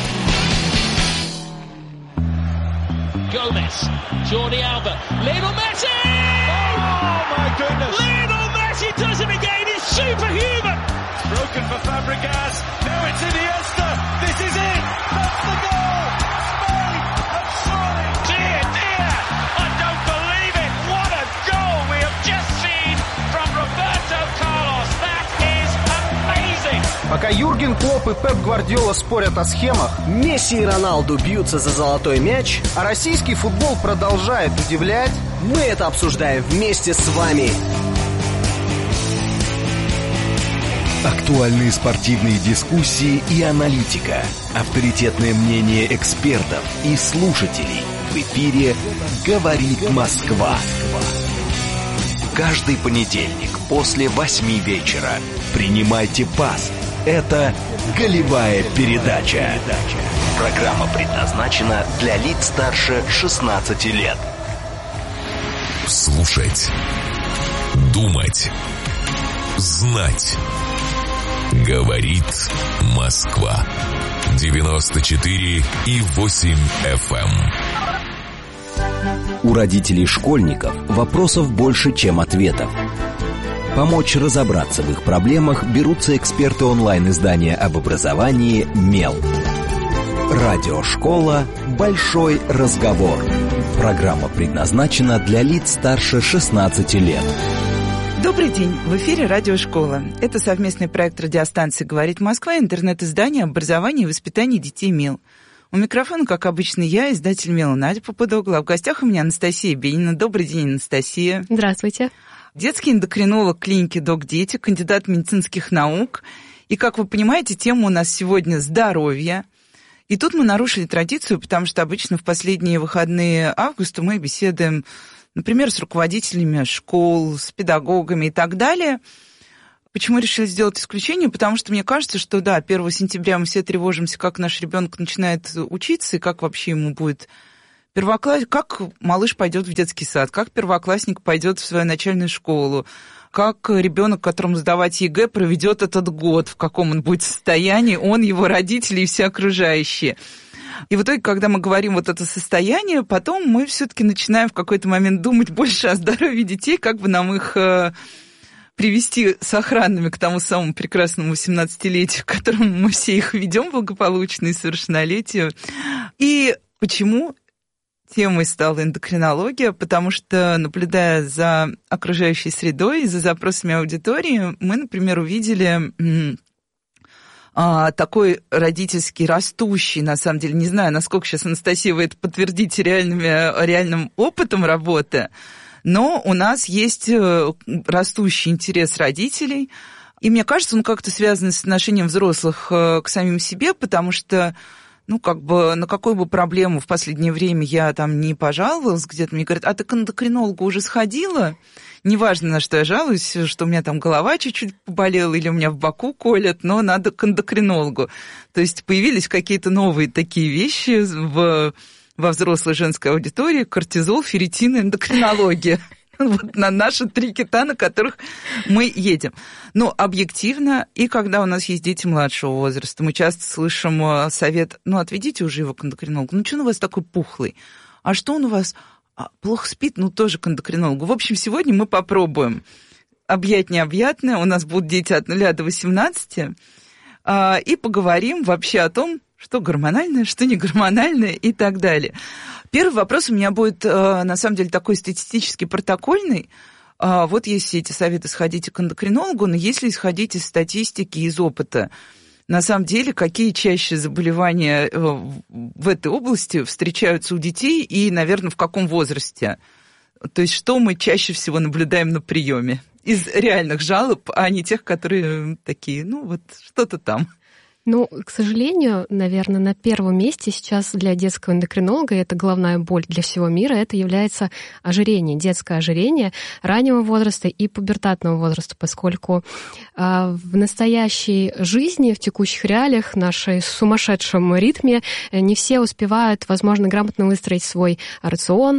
S9: Gomez, Jordi Alba, Lionel Messi! Oh my goodness! Lionel Messi does it again, he's superhuman! It's broken for Fabregas, now it's Iniesta, this is it! That's the goal! Spain have surely! Dear, dear! I don't believe it! What a goal we have just seen from Roberto Carlos! That is amazing!
S10: Пока Юрген Клопп и Пеп Гвардиола спорят о схемах, Месси и Роналду бьются за золотой мяч, а российский футбол продолжает удивлять, мы это обсуждаем вместе с вами.
S4: Актуальные спортивные дискуссии и аналитика. Авторитетное мнение экспертов и слушателей. В эфире «Говорит Москва». Каждый понедельник после 8 вечера. Принимайте пас. Это «Голевая передача». Программа предназначена для лиц старше 16 лет.
S2: Слушать, думать, знать. Говорит Москва. 94,8 FM.
S4: У родителей школьников вопросов больше, чем ответов. Помочь разобраться в их проблемах берутся эксперты онлайн-издания об образовании «Мел». Радиошкола «Большой разговор». Программа предназначена для лиц старше 16 лет.
S11: Добрый день, в эфире «Радиошкола». Это совместный проект радиостанции «Говорит Москва» и интернет-издание об образовании и воспитании детей «Мел». У микрофона, как обычно, я, издатель «Мела» Надя Попудогла. А в гостях у меня Анастасия Бенина. Добрый день, Анастасия.
S12: Здравствуйте.
S11: Детский эндокринолог клиники «Док-Дети», кандидат медицинских наук. И, как вы понимаете, тема у нас сегодня «Здоровье». И тут мы нарушили традицию, потому что обычно в последние выходные августа мы беседуем, например, с руководителями школ, с педагогами и так далее. Почему решили сделать исключение? Потому что мне кажется, что да, 1 сентября мы все тревожимся, как наш ребенок начинает учиться и как вообще ему будет как малыш пойдет в детский сад, как первоклассник пойдет в свою начальную школу, как ребенок, которому сдавать ЕГЭ, проведет этот год, в каком он будет состоянии, он, его родители и все окружающие. И в итоге, когда мы говорим вот это состояние, потом мы все-таки начинаем в какой-то момент думать больше о здоровье детей, как бы нам их привести сохранными к тому самому прекрасному 18-летию, к которому мы все их ведем благополучно, и совершеннолетию. И почему темой стала эндокринология? Потому что, наблюдая за окружающей средой и за запросами аудитории, мы, например, увидели такой родительский, растущий, на самом деле, не знаю, насколько сейчас Анастасия вы это подтвердите реальным опытом работы, но у нас есть растущий интерес родителей, и мне кажется, он как-то связан с отношением взрослых к самим себе, потому что на какую бы проблему в последнее время я там не пожаловалась, где-то мне говорят, а ты к эндокринологу уже сходила? Неважно, на что я жалуюсь, что у меня там голова чуть-чуть поболела или у меня в боку колят, но надо к эндокринологу. То есть появились какие-то новые такие вещи во взрослой женской аудитории: кортизол, ферритин, эндокринология. Вот на наши 3 кита, на которых мы едем. Но объективно, и когда у нас есть дети младшего возраста, мы часто слышим совет: отведите уже его к эндокринологу. Что он у вас такой пухлый? А что он у вас плохо спит? Тоже к эндокринологу. В общем, сегодня мы попробуем объять необъятное. У нас будут дети от 0 до 18. И поговорим вообще о том, что гормональное, что не гормональное и так далее. Первый вопрос у меня будет, на самом деле, такой статистически протокольный. Вот есть все эти советы: сходите к эндокринологу, но если исходить из статистики, из опыта, на самом деле, какие чаще заболевания в этой области встречаются у детей и, наверное, в каком возрасте? То есть что мы чаще всего наблюдаем на приеме из реальных жалоб, а не тех, которые такие, что-то там.
S12: К сожалению, наверное, на первом месте сейчас для детского эндокринолога, это головная боль для всего мира, это является ожирение, детское ожирение раннего возраста и пубертатного возраста, поскольку в настоящей жизни, в текущих реалиях, в нашей сумасшедшем ритме не все успевают, возможно, грамотно выстроить свой рацион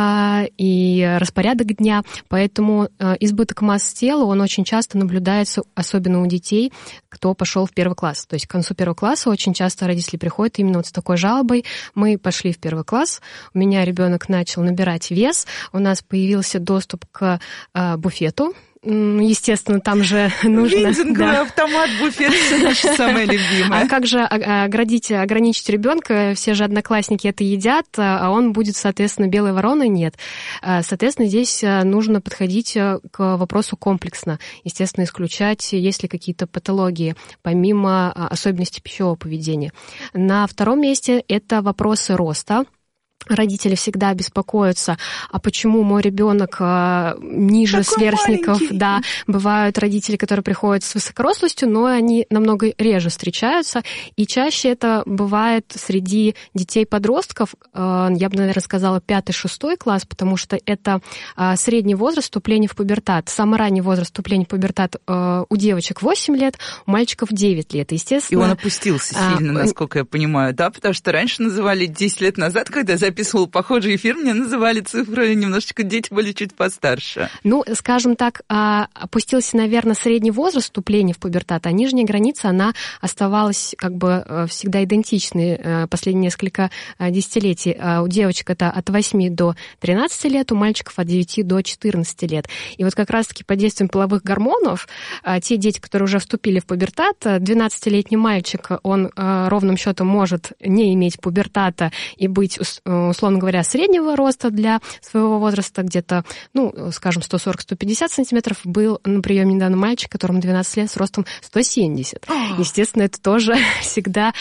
S12: и распорядок дня, поэтому избыток масс тела, он очень часто наблюдается, особенно у детей, кто пошел в 1 класс. То есть к концу 1 класса очень часто родители приходят именно с такой жалобой: мы пошли в 1 класс, у меня ребенок начал набирать вес, у нас появился доступ к буфету. Естественно, там же нужно...
S11: Вендинговый автомат, буфет, все наше самое любимое.
S12: А как же ограничить ребенка? Все же одноклассники это едят, а он будет, соответственно, белой вороной? Нет. Соответственно, здесь нужно подходить к вопросу комплексно. Естественно, исключать, есть ли какие-то патологии, помимо особенностей пищевого поведения. На 2-м месте это вопросы роста. Родители всегда беспокоятся, а почему мой ребенок ниже такой сверстников? Маленький. Да, бывают родители, которые приходят с высокорослостью, но они намного реже встречаются, и чаще это бывает среди детей-подростков, я бы, наверное, сказала 5-6 класс, потому что это средний возраст вступления в пубертат. Самый ранний возраст вступления в пубертат у девочек 8 лет, у мальчиков 9 лет, естественно.
S11: И он опустился сильно, насколько я понимаю, да, потому что раньше называли 10 лет назад, когда записывал похожий эфир, мне называли цифры немножечко, дети были чуть постарше.
S12: Скажем так, опустился, наверное, средний возраст вступления в пубертат, а нижняя граница, она оставалась как бы всегда идентичной последние несколько десятилетий. У девочек это от 8 до 13 лет, у мальчиков от 9 до 14 лет. И вот как раз-таки под действием половых гормонов те дети, которые уже вступили в пубертат, 12-летний мальчик, он ровным счетом может не иметь пубертата и быть, условно говоря, среднего роста для своего возраста, где-то, скажем, 140-150 сантиметров, был на приеме недавно мальчик, которому 12 лет, с ростом 170. Естественно, это тоже всегда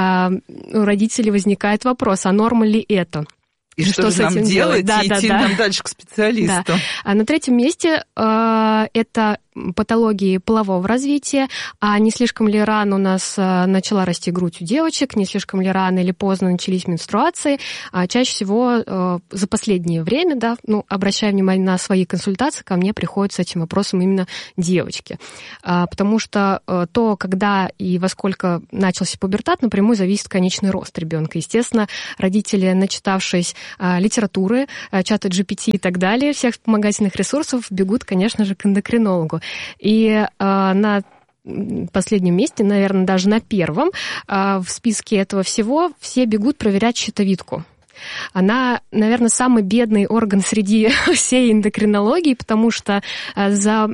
S12: у родителей возникает вопрос, а норма ли это?
S11: И что же нам делать? Идти нам дальше к специалисту.
S12: Да. А на 3-м месте это патологии полового развития, а не слишком ли рано у нас начала расти грудь у девочек, не слишком ли рано или поздно начались менструации. Чаще всего за последнее время, да, обращая внимание на свои консультации, ко мне приходят с этим вопросом именно девочки. Потому что то, когда и во сколько начался пубертат, напрямую зависит конечный рост ребенка. Естественно, родители, начитавшись литературы, чата GPT и так далее, всех вспомогательных ресурсов, бегут, конечно же, к эндокринологу. И на последнем месте, наверное, даже на первом в списке этого всего все бегут проверять щитовидку. Она, наверное, самый бедный орган среди всей эндокринологии, потому что за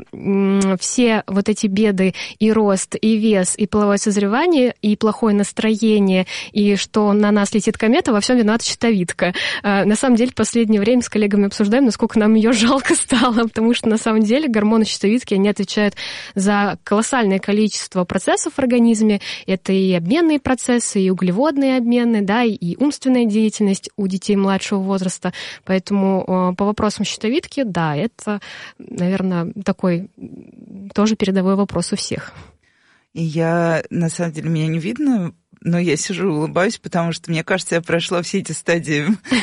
S12: все вот эти беды и рост, и вес, и половое созревание, и плохое настроение, и что на нас летит комета, во всем виновата щитовидка. На самом деле, в последнее время с коллегами обсуждаем, насколько нам ее жалко стало, потому что на самом деле гормоны щитовидки, они отвечают за колоссальное количество процессов в организме. Это и обменные процессы, и углеводные обмены, да, и умственная деятельность у детей младшего возраста. Поэтому по вопросам щитовидки, да, это, наверное, такой тоже передовой вопрос у всех.
S11: И я, на самом деле, меня не видно, но я сижу и улыбаюсь, потому что, мне кажется, я прошла все эти стадии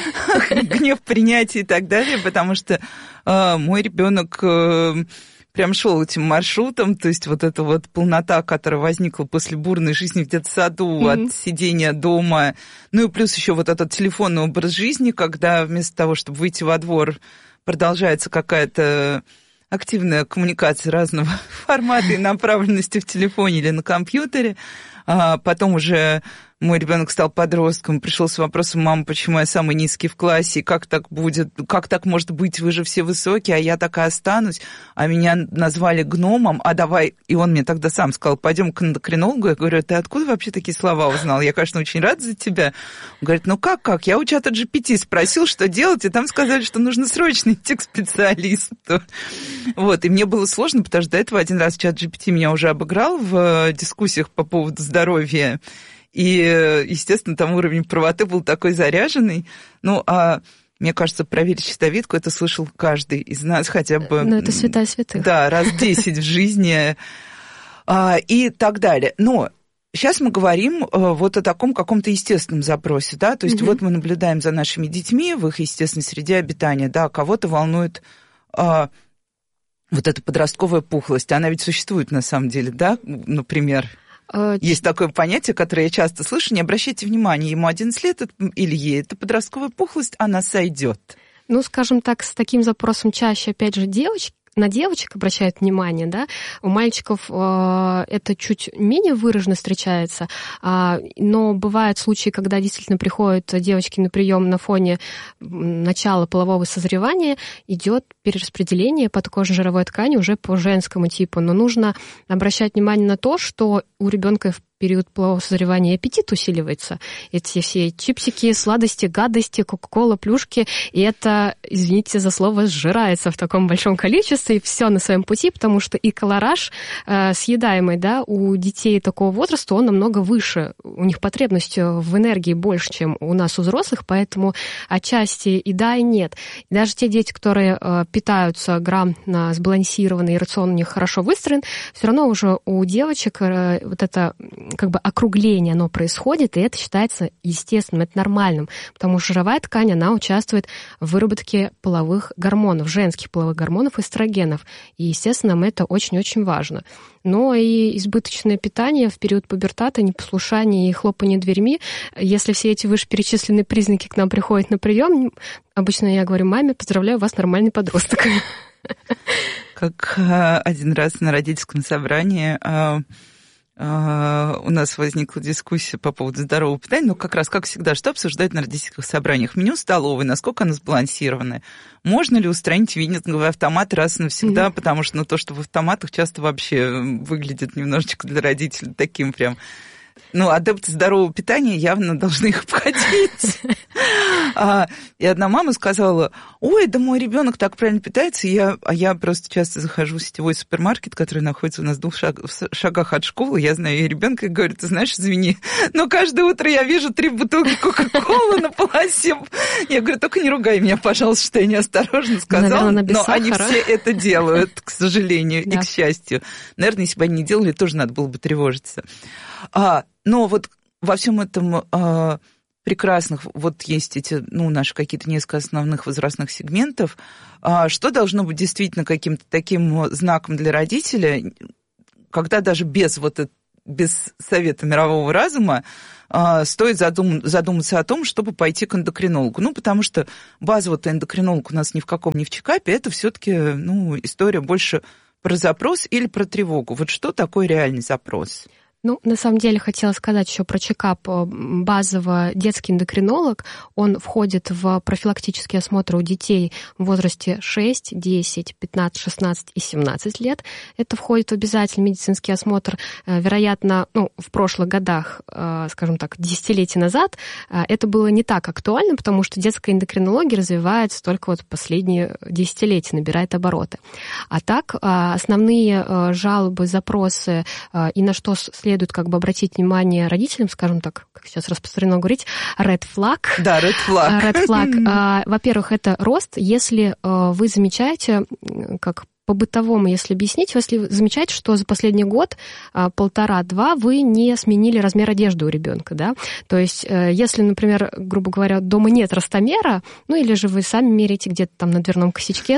S11: гнев, принятия и так далее, потому что мой ребенок прям шел этим маршрутом, то есть вот эта вот полнота, которая возникла после бурной жизни в детсаду, от сидения дома, ну и плюс еще вот этот телефонный образ жизни, когда вместо того, чтобы выйти во двор, продолжается какая-то активная коммуникация разного формата и направленности в телефоне или на компьютере. Потом уже мой ребенок стал подростком, пришел с вопросом: мама, почему я самый низкий в классе, как так будет, как так может быть, вы же все высокие, а я такая останусь, а меня назвали гномом, а давай, и он мне тогда сам сказал: пойдем к эндокринологу. Я говорю: ты откуда вообще такие слова узнал? Я, конечно, очень рада за тебя. Он говорит: ну как, я у чата GPT спросил, что делать, и там сказали, что нужно срочно идти к специалисту. Вот, и мне было сложно, потому что до этого один раз чат GPT меня уже обыграл в дискуссиях по поводу здоровья. И, естественно, там уровень правоты был такой заряженный. Ну, а мне кажется, проверить щитовидку — это слышал каждый из нас хотя бы...
S12: Ну, это святая святых.
S11: Да, раз 10 в жизни и так далее. Но сейчас мы говорим вот о таком каком-то естественном запросе, да, то есть вот мы наблюдаем за нашими детьми в их естественной среде обитания, да, кого-то волнует вот эта подростковая пухлость. Она ведь существует на самом деле, да, например... Есть такое понятие, которое я часто слышу: не обращайте внимания, ему 11 лет или ей это подростковая пухлость, она сойдет.
S12: Ну, скажем так, с таким запросом чаще, опять же, на девочек обращают внимание, да, у мальчиков это чуть менее выраженно встречается, но бывают случаи, когда действительно приходят девочки на прием на фоне начала полового созревания, идет перераспределение подкожно-жировой ткани уже по женскому типу, но нужно обращать внимание на то, что у ребенка в период полового созревания аппетит усиливается. Эти все чипсики, сладости, гадости, кока-кола, плюшки, и это, извините за слово, сжирается в таком большом количестве, и все на своем пути, потому что и колораж съедаемый, да, у детей такого возраста, он намного выше, у них потребность в энергии больше, чем у нас, у взрослых, поэтому отчасти и да, и нет. И даже те дети, которые питаются грамотно, сбалансированно, и рацион у них хорошо выстроен, все равно уже у девочек вот это как бы округление, оно происходит, и это считается естественным, это нормальным, потому что жировая ткань, она участвует в выработке половых гормонов, женских половых гормонов, эстрогенов, и, естественно, нам это очень-очень важно. Но и избыточное питание в период пубертата, непослушание и хлопанье дверьми, если все эти вышеперечисленные признаки к нам приходят на прием, обычно я говорю маме: поздравляю, у вас нормальный подросток.
S11: Как один раз на родительском собрании у нас возникла дискуссия по поводу здорового питания, но как раз, как всегда, что обсуждать на родительских собраниях? Меню столовой, насколько оно сбалансированное? Можно ли устранить вендинговый автомат раз и навсегда? Потому что то, что в автоматах часто вообще выглядит немножечко для родителей таким прям... Ну, адепты здорового питания явно должны их обходить. И одна мама сказала: ой, да мой ребенок так правильно питается. Я просто часто захожу в сетевой супермаркет, который находится у нас в 2 шагах от школы. Я знаю ее ребенка и говорю: ты знаешь, извини, но каждое утро я вижу 3 бутылки Кока-Колы на полосе. Я говорю: только не ругай меня, пожалуйста, что я неосторожно сказала. Наверное, но они все это делают, к сожалению, и к счастью. Наверное, если бы они не делали, тоже надо было бы тревожиться. Но вот во всем этом прекрасных, вот есть эти, наши какие-то несколько основных возрастных сегментов. Что должно быть действительно каким-то таким знаком для родителя, когда даже без совета мирового разума стоит задуматься о том, чтобы пойти к эндокринологу? Потому что базово-то эндокринолог у нас ни в каком не в чекапе, это все-таки история больше про запрос или про тревогу. Вот что такое реальный запрос?
S12: На самом деле, хотела сказать еще про чекап. Базово детский эндокринолог, он входит в профилактический осмотр у детей в возрасте 6, 10, 15, 16 и 17 лет. Это входит в обязательный медицинский осмотр. Вероятно, в прошлых годах, скажем так, десятилетия назад, это было не так актуально, потому что детская эндокринология развивается только последние десятилетия, набирает обороты. А так, основные жалобы, запросы и на что следует обратить внимание родителям, скажем так, как сейчас распространено говорить, red flag.
S11: Да, red flag.
S12: Red flag. Во-первых, это рост. Если вы замечаете, как по-бытовому, если объяснить, если вы замечаете, что за последний год, 1,5-2, вы не сменили размер одежды у ребенка, да, то есть если, например, грубо говоря, дома нет ростомера, или же вы сами меряете где-то там на дверном косячке,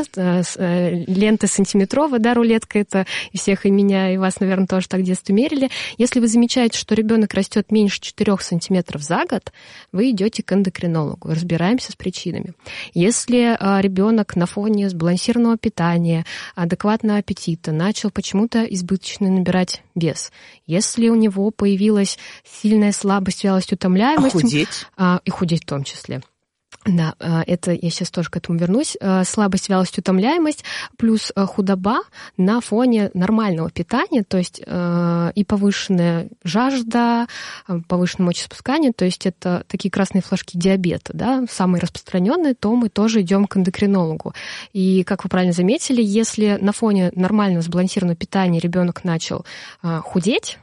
S12: ленты сантиметровые, да, рулетка, это и всех, и меня, и вас, наверное, тоже так в детстве мерили. Если вы замечаете, что ребенок растет меньше 4 сантиметров за год, вы идете к эндокринологу, разбираемся с причинами. Если ребенок на фоне сбалансированного питания, адекватного аппетита, начал почему-то избыточно набирать вес. Если у него появилась сильная слабость, вялость, утомляемость...
S11: Худеть.
S12: И худеть в том числе. Да, это я сейчас тоже к этому вернусь. Слабость, вялость, утомляемость плюс худоба на фоне нормального питания, то есть и повышенная жажда, повышенное мочеиспускание, то есть это такие красные флажки диабета, да, самые распространенные, то мы тоже идем к эндокринологу. И, как вы правильно заметили, если на фоне нормального сбалансированного питания ребенок начал худеть,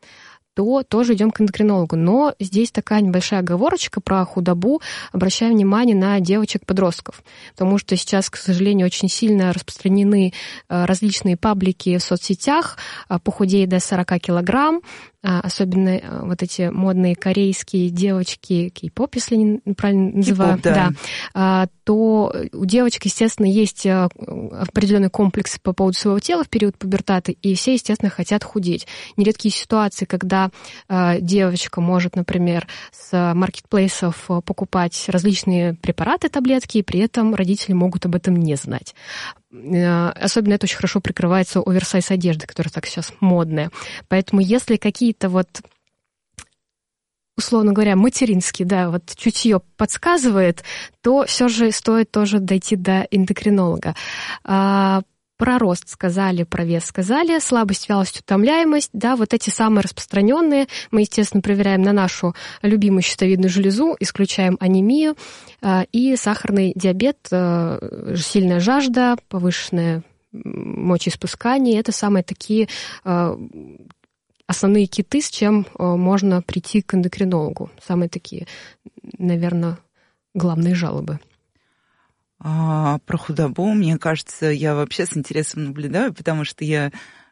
S12: то тоже идем к эндокринологу. Но здесь такая небольшая оговорочка про худобу. Обращаем внимание на девочек-подростков, потому что сейчас, к сожалению, очень сильно распространены различные паблики в соцсетях, похудей до 40 килограмм, особенно вот эти модные корейские девочки, кей-поп, если не правильно называю, да, то у девочек, естественно, есть определенный комплекс по поводу своего тела в период пубертата, и все, естественно, хотят худеть. Нередкие ситуации, когда девочка может, например, с маркетплейсов покупать различные препараты, таблетки, и при этом родители могут об этом не знать. Особенно это очень хорошо прикрывается оверсайз одежды, которая так сейчас модная. Поэтому если какие-то условно говоря, материнские, да, чутье подсказывает, то все же стоит тоже дойти до эндокринолога. Про рост сказали, про вес сказали, слабость, вялость, утомляемость, да, эти самые распространенные. Мы, естественно, проверяем на нашу любимую щитовидную железу, исключаем анемию и сахарный диабет, сильная жажда, повышенное мочеиспускание. Это самые такие основные киты, с чем можно прийти к эндокринологу. Самые такие, наверное, главные жалобы.
S11: Про худобу, мне кажется, я вообще с интересом наблюдаю, потому что я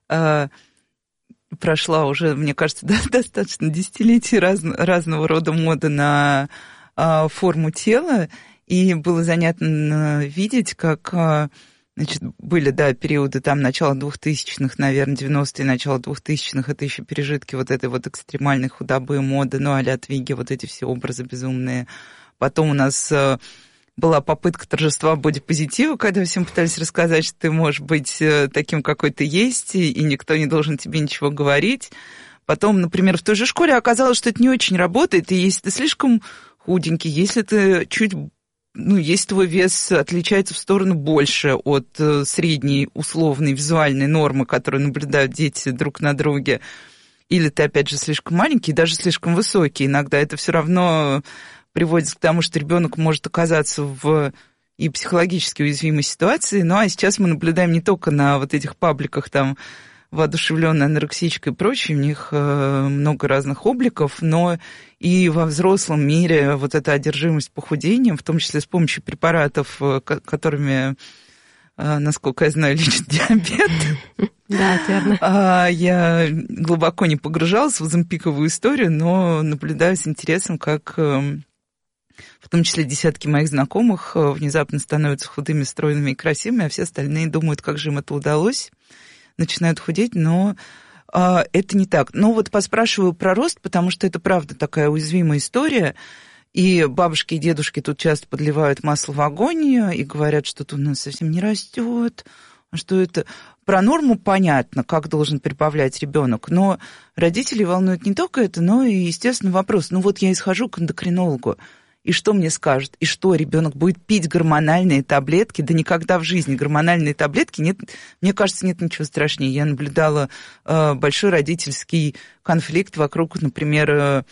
S11: прошла уже, мне кажется, достаточно десятилетий разного рода моды на форму тела, и было занятно видеть, как были, периоды начала 2000-х, наверное, 90-е, начало 2000-х, это еще пережитки этой экстремальной худобы, моды, а-ля Твиги, эти все образы безумные. Потом у нас была попытка торжества бодипозитива, когда всем пытались рассказать, что ты можешь быть таким, какой ты есть, и никто не должен тебе ничего говорить. Потом, например, в той же школе оказалось, что это не очень работает, и если ты слишком худенький, если ты если твой вес отличается в сторону больше от средней условной визуальной нормы, которую наблюдают дети друг на друге, или ты, опять же, слишком маленький, даже слишком высокий, иногда это все равно приводит к тому, что ребенок может оказаться в и психологически уязвимой ситуации. Ну, а сейчас мы наблюдаем не только на вот этих пабликах, там, воодушевленная анорексичка и прочее, у них много разных обликов, но и во взрослом мире вот эта одержимость похудением, в том числе с помощью препаратов, которыми, насколько я знаю, лечат диабет.
S12: Да, верно.
S11: Я глубоко не погружалась в оземпиковую историю, но наблюдаю с интересом, как в том числе десятки моих знакомых внезапно становятся худыми, стройными и красивыми, а все остальные думают, как же им это удалось, начинают худеть, но это не так. Но вот поспрашиваю про рост, потому что это правда такая уязвимая история, и бабушки и дедушки тут часто подливают масло в огонь и говорят, что тут у нас совсем не растет, что это... Про норму понятно, как должен прибавлять ребенок, но родителей волнует не только это, но и, естественно, вопрос. Ну вот я исхожу к эндокринологу, и что мне скажет? И что, ребенок будет пить гормональные таблетки? Да никогда в жизни гормональные таблетки нет. Мне кажется, нет ничего страшнее. Я наблюдала большой родительский конфликт вокруг, например,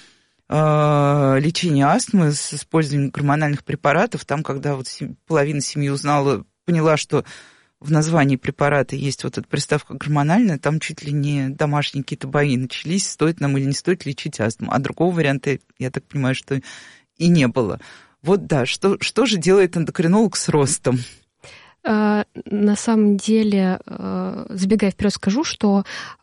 S11: лечения астмы с использованием гормональных препаратов. Там, когда вот половина семьи поняла, что в названии препарата есть вот эта приставка гормональная, там чуть ли не домашние какие-то бои начались, стоит нам или не стоит лечить астму. А другого варианта, я так понимаю, что и не было. Вот да, что же делает эндокринолог с ростом?
S12: На самом деле, забегая вперед, скажу, что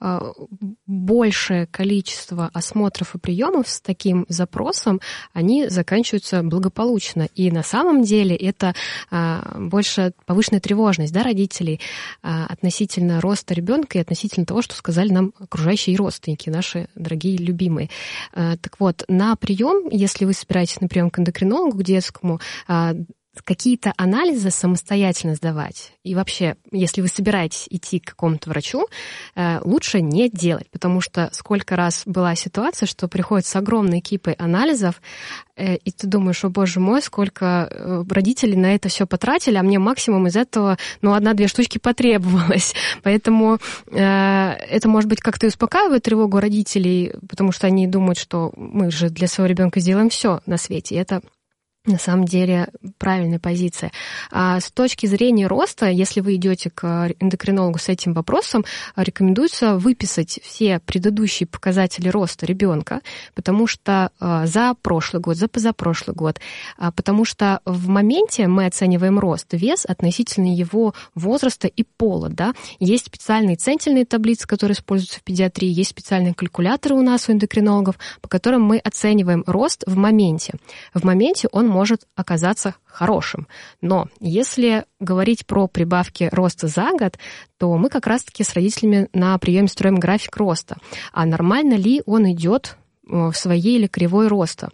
S12: большее количество осмотров и приемов с таким запросом, они заканчиваются благополучно. И на самом деле это больше повышенная тревожность, да, родителей относительно роста ребенка и относительно того, что сказали нам окружающие родственники, наши дорогие любимые. Так вот, на прием, если вы собираетесь на прием к эндокринологу, к детскому, какие-то анализы самостоятельно сдавать. И вообще, если вы собираетесь идти к какому-то врачу, лучше не делать, потому что сколько раз была ситуация, что приходят с огромной кипой анализов, и ты думаешь, о боже мой, сколько родителей на это все потратили, а мне максимум из этого, 1-2 штучки потребовалось. Поэтому это, может быть, как-то и успокаивает тревогу родителей, потому что они думают, что мы же для своего ребенка сделаем все на свете. И это на самом деле правильная позиция. А с точки зрения роста, если вы идете к эндокринологу с этим вопросом, рекомендуется выписать все предыдущие показатели роста ребенка, потому что за прошлый год, за позапрошлый год, потому что в моменте мы оцениваем рост, вес относительно его возраста и пола. Да? Есть специальные центильные таблицы, которые используются в педиатрии, есть специальные калькуляторы у нас у эндокринологов, по которым мы оцениваем рост в моменте. В моменте он может оказаться хорошим. Но если говорить про прибавки роста за год, то мы как раз-таки с родителями на приеме строим график роста. А нормально ли он идет в своей или кривой роста.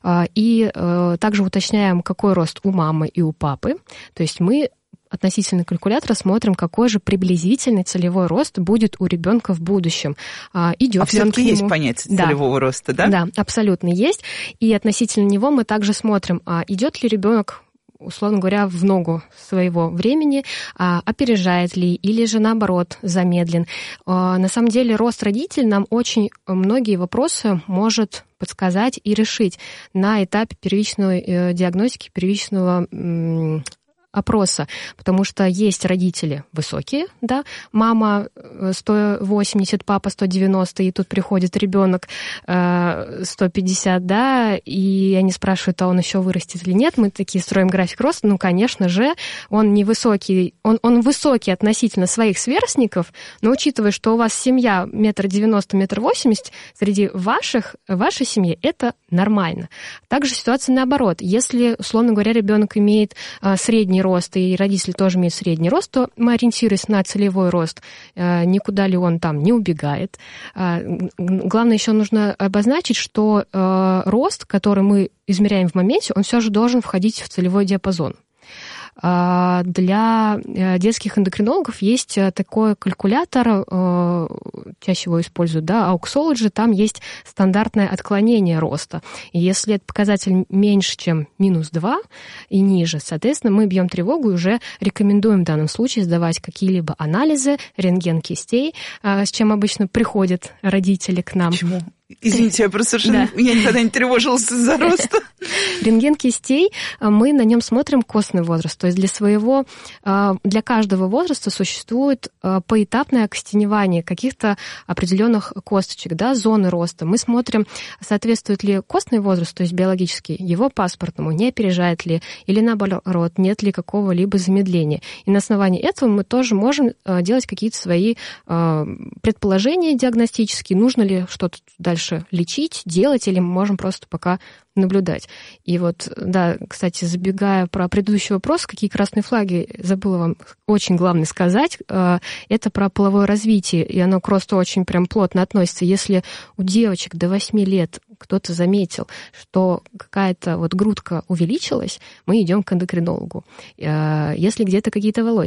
S12: И также уточняем, какой рост у мамы и у папы. То есть мы относительно калькулятора смотрим, какой же приблизительный целевой рост будет у ребенка в будущем. Идет
S11: все-таки есть понятие целевого роста, да?
S12: Да, абсолютно есть. И относительно него мы также смотрим, идет ли ребенок, условно говоря, в ногу своего времени, опережает ли, или же, наоборот, замедлен. На самом деле рост родителей нам очень многие вопросы может подсказать и решить на этапе первичной диагностики, первичного опроса, потому что есть родители высокие, да, мама 180, папа 190, и тут приходит ребенок 150, да, и они спрашивают, а он еще вырастет или нет, мы такие строим график роста, конечно же, он не высокий, он высокий относительно своих сверстников, но учитывая, что у вас семья 1,90 м, 1,80 м, среди вашей семьи это нормально. Также ситуация наоборот, если, условно говоря, ребенок имеет средний рост, и родители тоже имеют средний рост, то мы, ориентируясь на целевой рост, никуда ли он там не убегает. Главное, еще нужно обозначить, что рост, который мы измеряем в моменте, он все же должен входить в целевой диапазон. Для детских эндокринологов есть такой калькулятор, чаще его используют, да, Auxology, там есть стандартное отклонение роста. И если этот показатель меньше, чем -2 и ниже, соответственно, мы бьем тревогу и уже рекомендуем в данном случае сдавать какие-либо анализы, рентген кистей, с чем обычно приходят родители к нам.
S11: Почему? Извините, я просто совершенно... Я никогда не тревожилась за рост.
S12: Рентген кистей, мы на нем смотрим костный возраст. То есть для каждого возраста существует поэтапное окостеневание каких-то определенных косточек, да, зоны роста. Мы смотрим, соответствует ли костный возраст, то есть биологический, его паспортному, не опережает ли, или наоборот, нет ли какого-либо замедления. И на основании этого мы тоже можем делать какие-то свои предположения диагностические, нужно ли что-то дальше лечить, делать, или мы можем просто пока наблюдать. И вот, да, кстати, забегая про предыдущий вопрос, какие красные флаги, забыла вам очень главное сказать, это про половое развитие, и оно к росту очень прям плотно относится. Если у девочек до 8 лет кто-то заметил, что какая-то вот грудка увеличилась, мы идем к эндокринологу. Если где-то какие-то волосики